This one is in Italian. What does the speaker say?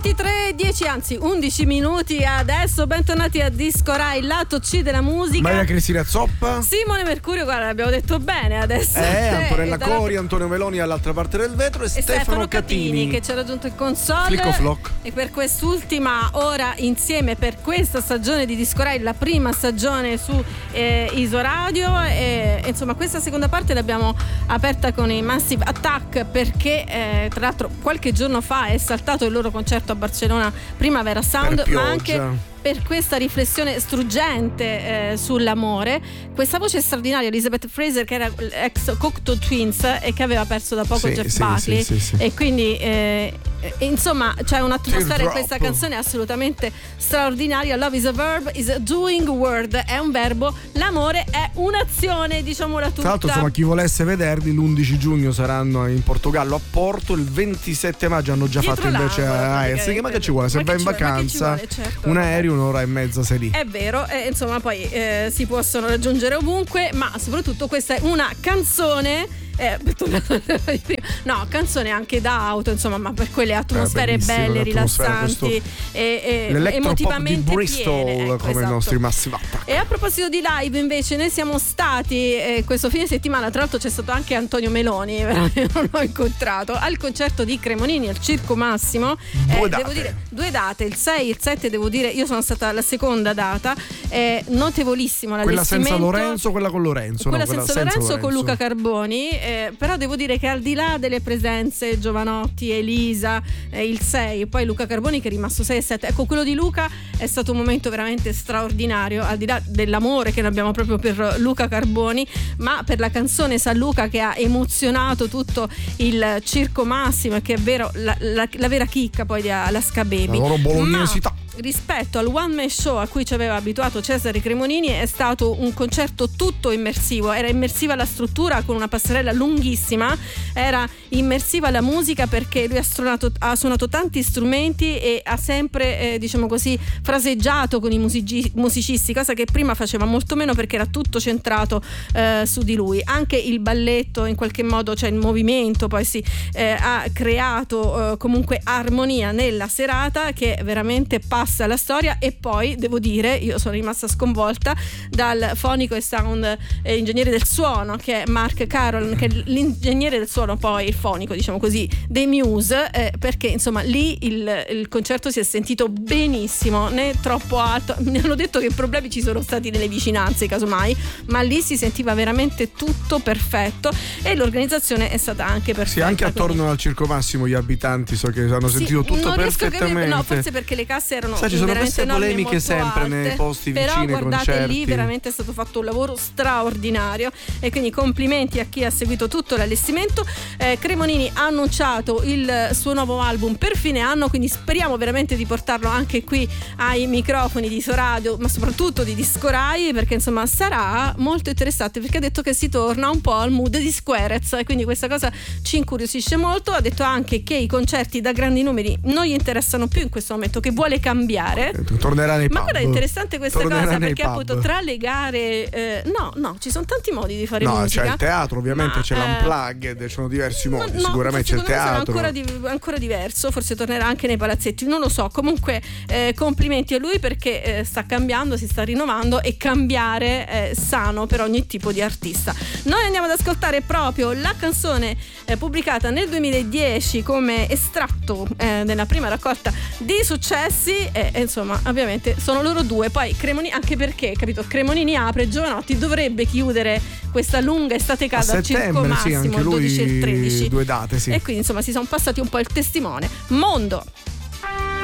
23:10, anzi 11 minuti adesso. Bentornati a Disco Rai, lato C della musica. Maria Cristina Zoppa, Simone Mercurio, guarda, l'abbiamo detto bene adesso. Antonella Cori, Antonio Meloni all'altra parte del vetro e Stefano Catini che ci ha raggiunto in console. Flicco Flock. E per quest'ultima ora insieme, per questa stagione di Disco Rai, la prima stagione su Isoradio, e insomma questa seconda parte l'abbiamo aperta con i Massive Attack perché tra l'altro qualche giorno fa è saltato il loro concerto a Barcellona Primavera Sound, ma anche per questa riflessione struggente sull'amore. Questa voce straordinaria, Elizabeth Fraser, che era ex Cocteau Twins e che aveva perso da poco Jeff Buckley, e quindi insomma c'è un'atmosfera in questa canzone assolutamente straordinaria. Love is a verb, is a doing word, è un verbo, l'amore è un'azione, diciamola tutta. Tra l'altro, insomma, chi volesse vederli l'11 giugno saranno in Portogallo, a Porto, il 27 maggio hanno già dietro fatto invece a che ma che ci vuole, se vai in vacanza certo, un aereo, un'ora e mezza sei lì. È vero, insomma poi si possono raggiungere ovunque, ma soprattutto questa è una canzone canzone anche da auto, insomma, ma per quelle atmosfere belle, rilassanti e emotivamente di Bristol, piene, come esatto. I nostri Massive Attack. E a proposito di live, invece, noi siamo stati questo fine settimana, tra l'altro c'è stato anche Antonio Meloni, non l'ho incontrato, al concerto di Cremonini al Circo Massimo. Devo dire, 2 date, il 6 e il 7, devo dire, io sono stata alla seconda data, notevolissimo l'allestimento. Quella senza Lorenzo, quella con Lorenzo. Quella senza Lorenzo con Luca Carboni. Però devo dire che al di là delle presenze Giovanotti, Elisa, il 6, poi Luca Carboni che è rimasto 6 e 7, ecco, quello di Luca è stato un momento veramente straordinario, al di là dell'amore che noi abbiamo proprio per Luca Carboni, ma per la canzone San Luca che ha emozionato tutto il Circo Massimo e che è vero la vera chicca poi di Alaska Baby. La loro bolognesità. Rispetto al one man show a cui ci aveva abituato Cesare Cremonini, è stato un concerto tutto immersivo. Era immersiva la struttura con una passerella lunghissima, era immersiva la musica perché lui ha suonato tanti strumenti e ha sempre diciamo così fraseggiato con i musicisti, cosa che prima faceva molto meno perché era tutto centrato su di lui. Anche il balletto in qualche modo, cioè il movimento, poi ha creato comunque armonia nella serata che veramente passa alla storia. E poi devo dire, io sono rimasta sconvolta dal fonico e sound ingegnere del suono che è Mark Carroll, che è l'ingegnere del suono, poi il fonico, diciamo così, dei Muse, perché insomma lì il concerto si è sentito benissimo, né troppo alto. Mi hanno detto che problemi ci sono stati nelle vicinanze casomai, ma lì si sentiva veramente tutto perfetto e l'organizzazione è stata anche perfetta. Sì, anche attorno al Circo Massimo gli abitanti so che hanno sentito tutto perfettamente. No, forse perché le casse erano ci sono queste polemiche sempre alte, nei posti però vicini ai guardate concerti. Lì veramente è stato fatto un lavoro straordinario e quindi complimenti a chi ha seguito tutto l'allestimento. Cremonini ha annunciato il suo nuovo album per fine anno, quindi speriamo veramente di portarlo anche qui ai microfoni di Isoradio, ma soprattutto di Disco Rai, perché insomma sarà molto interessante, perché ha detto che si torna un po' al mood di Squarez e quindi questa cosa ci incuriosisce molto. Ha detto anche che i concerti da grandi numeri non gli interessano più in questo momento, che vuole cambiare. Tornerà nei pub. Ma guarda, è interessante questa cosa perché pub. appunto tra le gare no, ci sono tanti modi di fare musica. C'è il teatro, ovviamente, c'è l'unplugged, ci sono diversi modi. Sicuramente c'è il teatro. Ancora diverso, forse tornerà anche nei palazzetti, non lo so. Comunque complimenti a lui perché sta cambiando, si sta rinnovando, e cambiare è sano per ogni tipo di artista. Noi andiamo ad ascoltare proprio la canzone pubblicata nel 2010 come estratto della prima raccolta di successi, e insomma ovviamente sono loro due. Poi Cremonini, anche perché capito, Cremonini apre, Giovanotti dovrebbe chiudere questa lunga estate calda al Circo Massimo, anche il 12 e il 13, 2 date, sì. e quindi insomma si sono passati un po' il testimone. Mondo.